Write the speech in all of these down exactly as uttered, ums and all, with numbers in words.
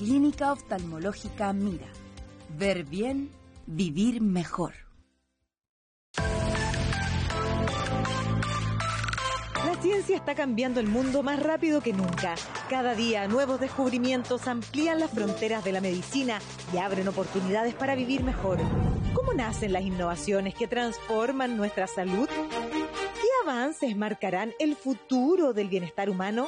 Clínica Oftalmológica Mira. Ver bien, vivir mejor. La ciencia está cambiando el mundo más rápido que nunca. Cada día, nuevos descubrimientos amplían las fronteras de la medicina y abren oportunidades para vivir mejor. ¿Cómo nacen las innovaciones que transforman nuestra salud? ¿Qué avances marcarán el futuro del bienestar humano?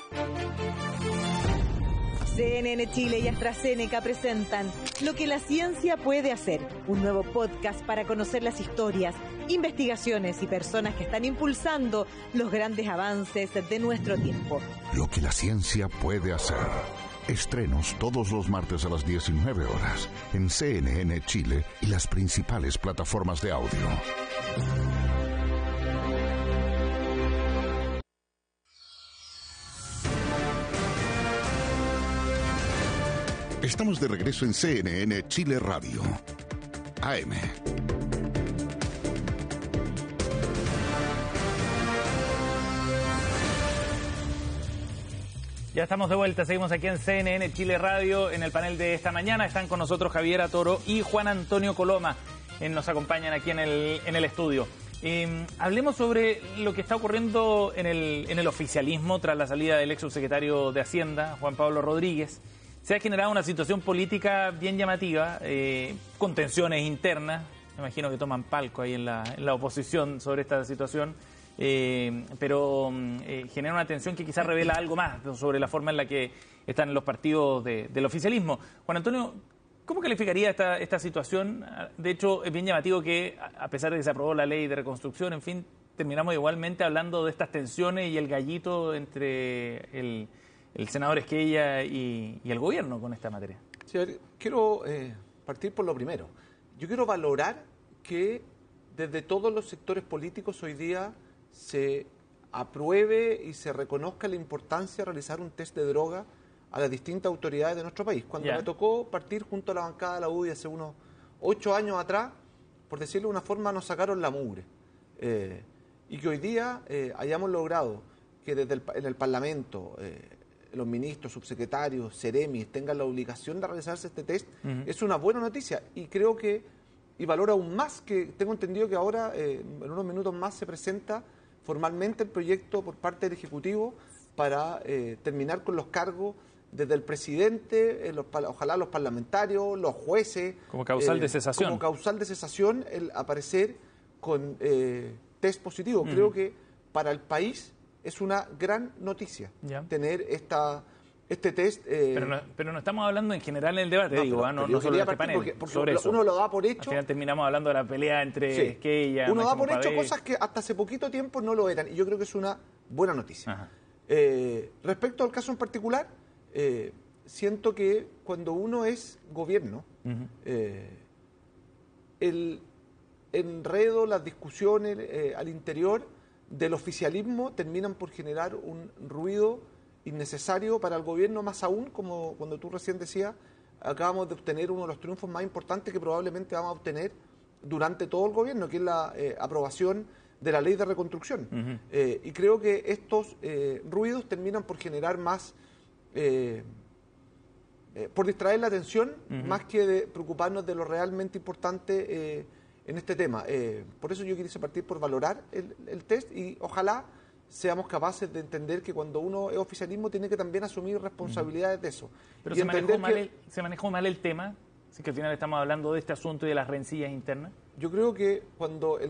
C N N Chile y AstraZeneca presentan Lo que la ciencia puede hacer, un nuevo podcast para conocer las historias, investigaciones y personas que están impulsando los grandes avances de nuestro tiempo. Lo que la ciencia puede hacer. Estrenos todos los martes a las diecinueve horas en C N N Chile y las principales plataformas de audio. Estamos de regreso en C N N Chile Radio. A M. Ya estamos de vuelta, seguimos aquí en C N N Chile Radio. En el panel de esta mañana están con nosotros Javiera Toro y Juan Antonio Coloma. Eh, nos acompañan aquí en el, en el estudio. Eh, hablemos sobre lo que está ocurriendo en el, en el oficialismo tras la salida del ex subsecretario de Hacienda, Juan Pablo Rodríguez. Se ha generado una situación política bien llamativa, eh, con tensiones internas. Me imagino que toman palco ahí en la, en la oposición sobre esta situación. Eh, pero eh, genera una tensión que quizás revela algo más sobre la forma en la que están los partidos de, del oficialismo. Juan Antonio, ¿cómo calificaría esta, esta situación? De hecho, es bien llamativo que, a pesar de que se aprobó la ley de reconstrucción, en fin, terminamos igualmente hablando de estas tensiones y el gallito entre el, el senador Esquella y, y el gobierno con esta materia. Sí, quiero eh, partir por lo primero. Yo quiero valorar que desde todos los sectores políticos hoy día se apruebe y se reconozca la importancia de realizar un test de droga a las distintas autoridades de nuestro país. Cuando yeah. me tocó partir junto a la bancada de la U D I hace unos ocho años atrás, por decirlo de una forma, nos sacaron la mugre. Eh, y que hoy día eh, hayamos logrado que desde el, en el Parlamento eh, los ministros, subsecretarios, seremis tengan la obligación de realizarse este test, uh-huh. es una buena noticia. Y creo que, y valoro aún más, que tengo entendido que ahora, eh, en unos minutos más, se presenta formalmente el proyecto por parte del Ejecutivo para eh, terminar con los cargos desde el presidente, eh, los, ojalá los parlamentarios, los jueces. Como causal eh, de cesación. Como causal de cesación el aparecer con eh, test positivo. Mm. Creo que para el país es una gran noticia ya. tener esta... Este test... Eh... Pero, no, pero no estamos hablando en general en el debate, no, digo, pero, ¿eh? no, no solo en este panel, porque, porque sobre lo, eso. Uno lo da por hecho... Al final terminamos hablando de la pelea entre sí. Esquella... Uno Máximo da por Pabé. hecho cosas que hasta hace poquito tiempo no lo eran, y yo creo que es una buena noticia. Eh, respecto al caso en particular, eh, siento que cuando uno es gobierno, uh-huh. eh, el enredo, las discusiones eh, al interior del oficialismo terminan por generar un ruido innecesario para el gobierno, más aún, como cuando tú recién decías, acabamos de obtener uno de los triunfos más importantes que probablemente vamos a obtener durante todo el gobierno, que es la eh, aprobación de la ley de reconstrucción. Uh-huh. Eh, y creo que estos eh, ruidos terminan por generar más, eh, eh, por distraer la atención, uh-huh. más que de preocuparnos de lo realmente importante eh, en este tema. Eh, por eso yo quise partir por valorar el, el test y ojalá seamos capaces de entender que cuando uno es oficialismo tiene que también asumir responsabilidades de eso. Pero y se manejó, mal que, el, se manejó mal el tema, así que al final estamos hablando de este asunto y de las rencillas internas. Yo creo que cuando el